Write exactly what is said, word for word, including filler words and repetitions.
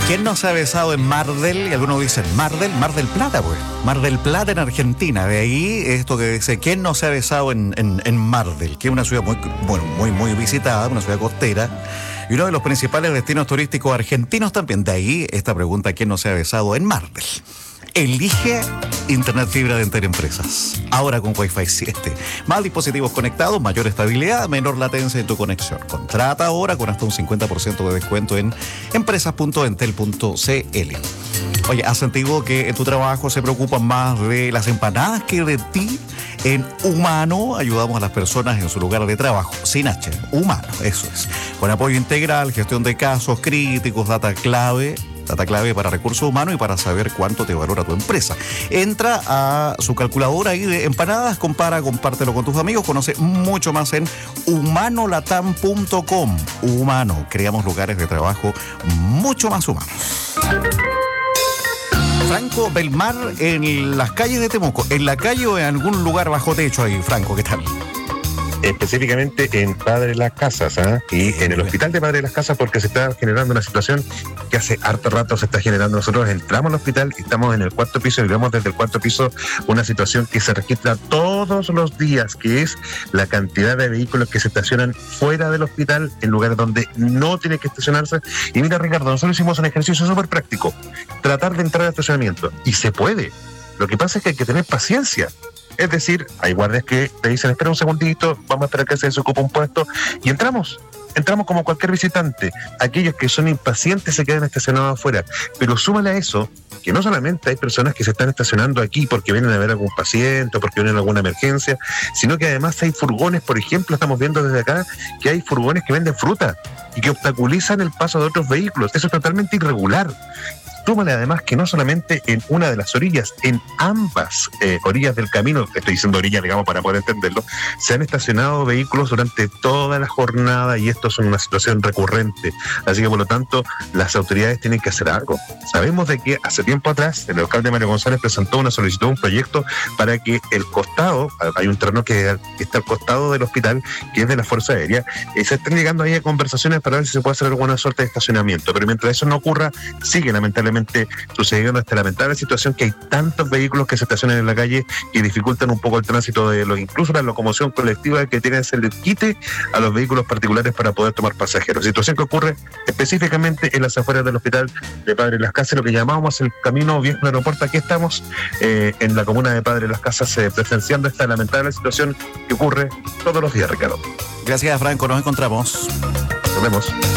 ¿Quién no se ha besado en Mar del? Y algunos dicen, Mar del, Mar del Plata, pues. Mar del Plata en Argentina. De ahí esto que dice, ¿quién no se ha besado en, en, en Mar del? Que es una ciudad muy, bueno, muy, muy visitada, una ciudad costera. Y uno de los principales destinos turísticos argentinos también. De ahí esta pregunta, ¿quién no se ha besado en Mar del? Elige Internet Fibra de Enterempresas. Ahora con Wi-Fi siete. Más dispositivos conectados, mayor estabilidad, menor latencia en tu conexión. Contrata ahora con hasta un cincuenta por ciento de descuento en empresas punto entel punto cl. Oye, ¿has sentido que en tu trabajo se preocupan más de las empanadas que de ti? En Humano ayudamos a las personas en su lugar de trabajo, sin H, Humano, eso es. Con apoyo integral, gestión de casos críticos, data clave, data clave para recursos humanos y para saber cuánto te valora tu empresa. Entra a su calculadora ahí de empanadas, compara, compártelo con tus amigos, conoce mucho más en humano latam punto com. Humano, creamos lugares de trabajo mucho más humanos. Franco Belmar en las calles de Temuco. ¿En la calle o en algún lugar bajo techo ahí, Franco? ¿Qué tal? Específicamente en Padre Las Casas, ¿eh? y en el hospital de Padre Las Casas, porque se está generando una situación que hace harto rato se está generando. Nosotros entramos al hospital y estamos en el cuarto piso y vemos desde el cuarto piso una situación que se registra todos los días, que es la cantidad de vehículos que se estacionan fuera del hospital en lugares donde no tiene que estacionarse. Y mira, Ricardo, nosotros hicimos un ejercicio súper práctico, tratar de entrar al estacionamiento, y se puede. Lo que pasa es que hay que tener paciencia. Es decir, hay guardias que te dicen, espera un segundito, vamos a esperar que se desocupe un puesto, y entramos. Entramos como cualquier visitante. Aquellos que son impacientes se quedan estacionados afuera. Pero súmale a eso que no solamente hay personas que se están estacionando aquí porque vienen a ver a algún paciente o porque vienen a alguna emergencia, sino que además hay furgones, por ejemplo, estamos viendo desde acá que hay furgones que venden fruta y que obstaculizan el paso de otros vehículos. Eso es totalmente irregular. Súmale además que no solamente en una de las orillas, en ambas eh, orillas del camino, estoy diciendo orillas, digamos, para poder entenderlo, se han estacionado vehículos durante toda la jornada y esto es una situación recurrente. Así que, por lo tanto, las autoridades tienen que hacer algo. Sabemos de que hace tiempo atrás el alcalde Mario González presentó una solicitud, un proyecto para que el costado, hay un terreno que está al costado del hospital, que es de la Fuerza Aérea, y se están llegando ahí a conversaciones para ver si se puede hacer alguna suerte de estacionamiento. Pero mientras eso no ocurra, sigue lamentablemente sucediendo esta lamentable situación que hay tantos vehículos que se estacionan en la calle que dificultan un poco el tránsito de los, incluso la locomoción colectiva, que tiene que hacerle quite a los vehículos particulares para poder tomar pasajeros. Situación que ocurre específicamente en las afueras del hospital de Padre Las Casas, lo que llamamos el camino viejo del aeropuerto. Aquí estamos eh, en la comuna de Padre Las Casas eh, presenciando esta lamentable situación que ocurre todos los días, Ricardo. Gracias, Franco, nos encontramos. Nos vemos.